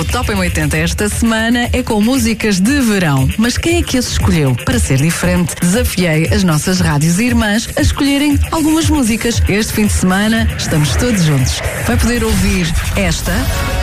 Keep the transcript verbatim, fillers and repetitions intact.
Top em oitenta esta semana é com músicas de verão. Mas quem é que as escolheu? Para ser diferente, desafiei as nossas rádios irmãs a escolherem algumas músicas. Este fim de semana estamos todos juntos. Vai poder ouvir esta